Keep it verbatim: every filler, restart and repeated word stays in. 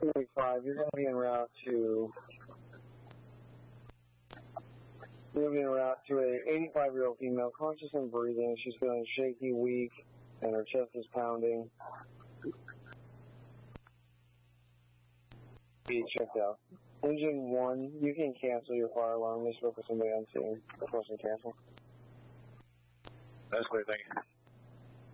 five, you're going to be en route to, you're going to be en route to a eighty-five-year-old female, conscious and breathing. She's feeling shaky, weak, and her chest is pounding. Be checked out. Engine one, you can cancel your fire alarm. Just look for somebody on scene. Of course, and cancel. That's clear, thank you.